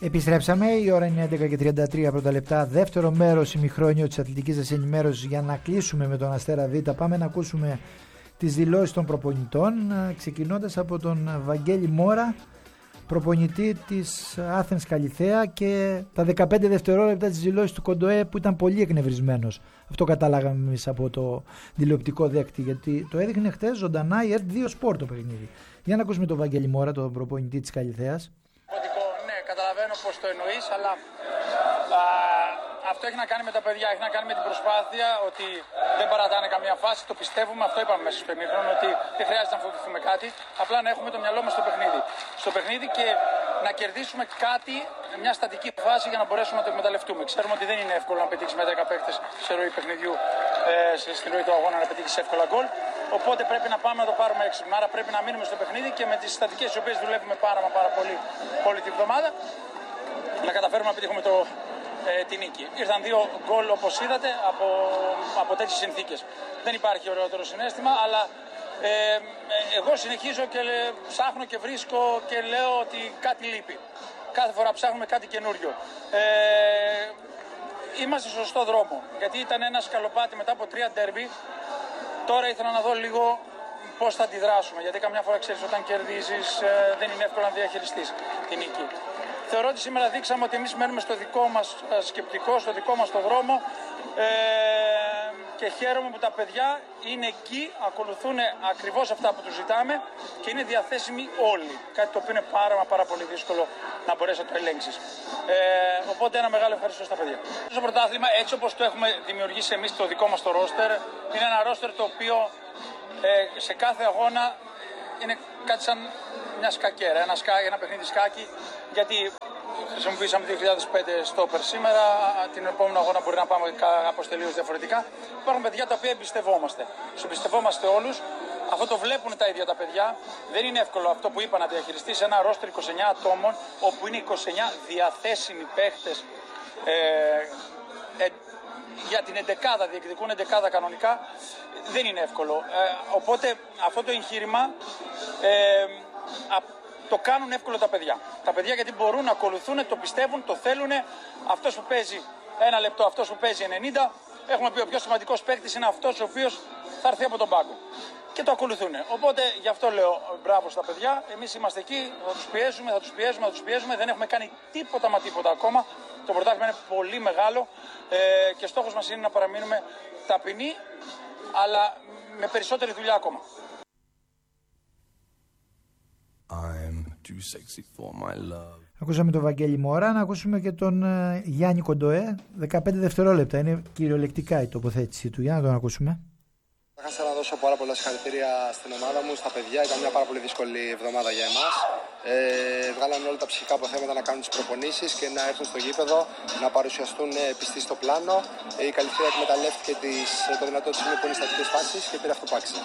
Επιστρέψαμε, η ώρα είναι 11:33 πρώτα λεπτά. Δεύτερο μέρος ημιχρόνιο της αθλητικής σας ενημέρωσης για να κλείσουμε με τον Αστέρα Β. Πάμε να ακούσουμε τις δηλώσεις των προπονητών, ξεκινώντας από τον Βαγγέλη Μόρα, προπονητή της Athens Καλιθέα, και τα 15 δευτερόλεπτα της δηλώσης του Κοντοέ που ήταν πολύ εκνευρισμένος. Αυτό καταλάγαμε εμείς από το τηλεοπτικό δέκτη, γιατί το έδειχνε χτες ζωντανά η ΕΡΤ2 Sport το παιχνίδι. Για να ακούσουμε τον Βαγγέλη Μόρα, τον προπονητή της Καλιθέας. Καταλαβαίνω πως το εννοείς, αλλά αυτό έχει να κάνει με τα παιδιά, έχει να κάνει με την προσπάθεια, ότι δεν παρατάνε καμία φάση, το πιστεύουμε, αυτό είπαμε μέσα στο ημίχρονο, ότι δεν χρειάζεται να φοβηθούμε κάτι, απλά να έχουμε το μυαλό μας στο παιχνίδι και να κερδίσουμε κάτι, μια στατική φάση για να μπορέσουμε να το εκμεταλλευτούμε. Ξέρουμε ότι δεν είναι εύκολο να πετύχεις με 10 παίκτες σε ροή παιχνιδιού, στην ροή του αγώνα να πετύχεις εύκολα γκολ. Οπότε πρέπει να πάμε να το πάρουμε έξυπνα. Άρα πρέπει να μείνουμε στο παιχνίδι και με τις στατικές τις οποίες δουλεύουμε πάρα πολύ όλη την εβδομάδα να καταφέρουμε να πετύχουμε τη νίκη. Ήρθαν 2 γκολ όπως είδατε από τέτοιες συνθήκες. Δεν υπάρχει ωραιότερο συναίσθημα, αλλά εγώ συνεχίζω και ψάχνω και βρίσκω και λέω ότι κάτι λείπει. Κάθε φορά ψάχνουμε κάτι καινούριο. Είμαστε στο σωστό δρόμο, γιατί ήταν ένα σκαλοπάτι μετά από 3 ντέρμπι. Τώρα ήθελα να δω λίγο πώς θα αντιδράσουμε, γιατί καμιά φορά ξέρεις όταν κερδίζεις δεν είναι εύκολο να διαχειριστείς την νίκη. Θεωρώ ότι σήμερα δείξαμε ότι εμείς μένουμε στο δικό μας σκεπτικό, στο δικό μας το δρόμο και χαίρομαι που τα παιδιά είναι εκεί, ακολουθούν ακριβώς αυτά που τους ζητάμε και είναι διαθέσιμοι όλοι. Κάτι το οποίο είναι πάρα πολύ δύσκολο να μπορέσει να το ελέγξεις. Οπότε ένα μεγάλο ευχαριστώ στα παιδιά. Στο πρωτάθλημα, έτσι όπως το έχουμε δημιουργήσει εμείς το δικό μας το ρόστερ, είναι ένα ρόστερ το οποίο σε κάθε αγώνα είναι κάτι σαν μια σκακέρα, ένα παιχνίδι σκάκι, γιατί χρησιμοποιήσαμε 2005 στόπερ σήμερα, την επόμενη αγώνα μπορεί να πάμε κάπως τελείως διαφορετικά. Υπάρχουν παιδιά τα οποία εμπιστευόμαστε. Τους εμπιστευόμαστε όλους. Αυτό το βλέπουν τα ίδια τα παιδιά. Δεν είναι εύκολο αυτό που είπα να διαχειριστείς ένα ρόστερ 29 ατόμων, όπου είναι 29 διαθέσιμοι παίχτες για την 11, διεκδικούν 11 κανονικά. Δεν είναι εύκολο. Οπότε αυτό το εγχείρημα το κάνουν εύκολο τα παιδιά. Τα παιδιά γιατί μπορούν να ακολουθούν, το πιστεύουν, το θέλουν. Αυτός που παίζει 1 λεπτό, αυτός που παίζει 90. Έχουμε πει ο πιο σημαντικός παίκτης είναι αυτός ο οποίος θα έρθει από τον πάγκο. Και το ακολουθούν. Οπότε γι' αυτό λέω μπράβο στα παιδιά. Εμείς είμαστε εκεί, θα τους πιέζουμε. Δεν έχουμε κάνει τίποτα ακόμα. Το πρωτάθλημα είναι πολύ μεγάλο και στόχος μας είναι να παραμείνουμε ταπεινοί, αλλά με περισσότερη δουλειά ακόμα. Ακούσαμε τον Βαγγέλη Μόρα, να ακούσουμε και τον Γιάννη Κοντοέ. 15 δευτερόλεπτα, είναι κυριολεκτικά η τοποθέτηση του. Για να τον ακούσουμε. Θα ήθελα να δώσω πάρα πολλά συγχαρητήρια στην ομάδα μου, στα παιδιά. Ήταν μια πάρα πολύ δύσκολη εβδομάδα για εμάς. Βγάλανε όλα τα ψυχικά αποθέματα να κάνουν τις προπονήσεις και να έρθουν στο γήπεδο, να παρουσιαστούν πιστοί στο πλάνο. Η Καλιθέα εκμεταλλεύτηκε το δυνατό της είναι πολύ στατικές φάσεις και πήρε αυτό που άξιζε.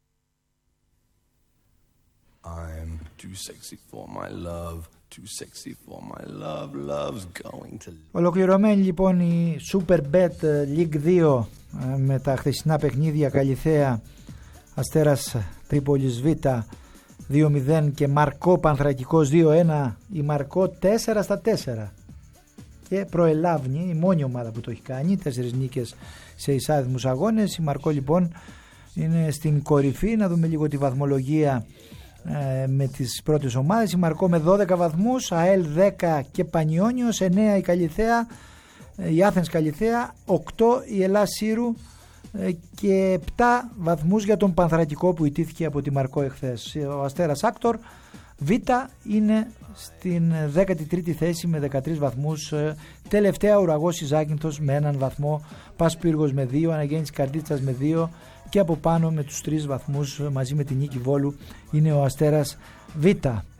Ολοκληρωμένη λοιπόν η Superbet League 2 με τα χθεσινά παιχνίδια Καλιθέα Αστέρας Τρίπολης Β 2-0 και Μαρκό Πανθρακικός 2-1, η Μαρκό 4-4 και προελάβνει, η μόνη ομάδα που το έχει κάνει, 4 νίκες σε εισάριθμους αγώνες. Η Μαρκό λοιπόν είναι στην κορυφή. Να δούμε λίγο τη βαθμολογία με τις πρώτες ομάδες. Η Μαρκό με 12 βαθμούς, ΑΕΛ 10 και Πανιόνιος 9 η Καλιθέα, η Athens Καλιθέα 8 η Ελλάς Σύρου και 7 βαθμούς για τον Πανθρακικό που ιτήθηκε από τη Μαρκό εχθές. Ο Αστέρας Άκτορ Β είναι στην 13η θέση με 13 βαθμούς. Τελευταία Ουραγός η Ζάκυνθος με 1 βαθμό, Πας Πύργος με 2, Αναγέννης Καρδίτσας με 2 και από πάνω με τους 3 βαθμούς μαζί με την Νίκη Βόλου είναι ο Αστέρας Β.